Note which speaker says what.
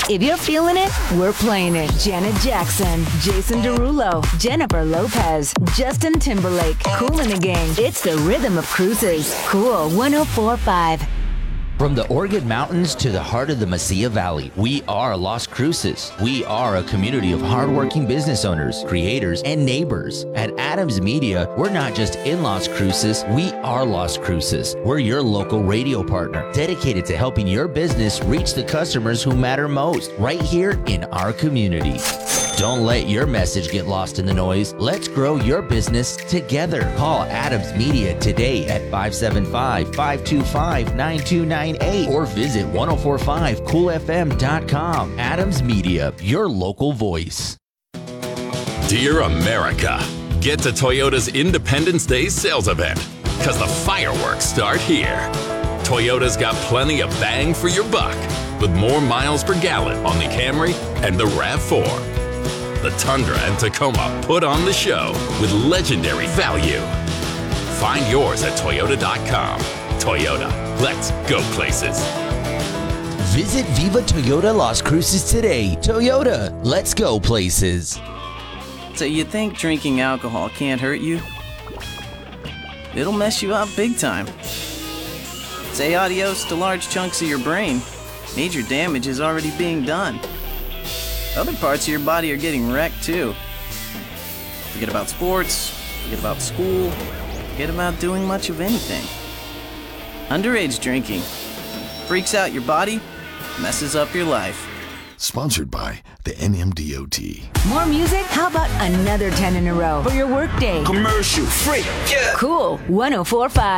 Speaker 1: If you're feeling it, we're playing it. Janet Jackson, Jason Derulo, Jennifer Lopez, Justin Timberlake, Kool and the Gang. It's the rhythm of cruises. Cool 104.5.
Speaker 2: From the Oregon Mountains to the heart of the Mesilla Valley, we are Las Cruces. We are a community of hardworking business owners, creators, and neighbors. At Adams Media, we're not just in Las Cruces, we are Las Cruces. We're your local radio partner, dedicated to helping your business reach the customers who matter most, right here in our community. Don't let your message get lost in the noise. Let's grow your business together. Call Adams Media today at 575-525-9298 or visit 1045coolfm.com. Adams Media, your local voice.
Speaker 3: Dear America, get to Toyota's Independence Day sales event because the fireworks start here. Toyota's got plenty of bang for your buck with more miles per gallon on the Camry and the RAV4. The Tundra and Tacoma put on the show with legendary value. Find yours at Toyota.com. Toyota, let's go places.
Speaker 2: Visit Viva Toyota Las Cruces today. Toyota, let's go places.
Speaker 4: So you think drinking alcohol can't hurt you? It'll mess you up big time. Say adios to large chunks of your brain. Major damage is already being done. Other parts of your body are getting wrecked too. Forget about sports, forget about school, forget about doing much of anything. Underage drinking freaks out your body, messes up your life.
Speaker 5: Sponsored by the NMDOT.
Speaker 1: More music? How about another 10 in a row for your workday?
Speaker 6: Commercial free. Yeah.
Speaker 1: Cool 104.5.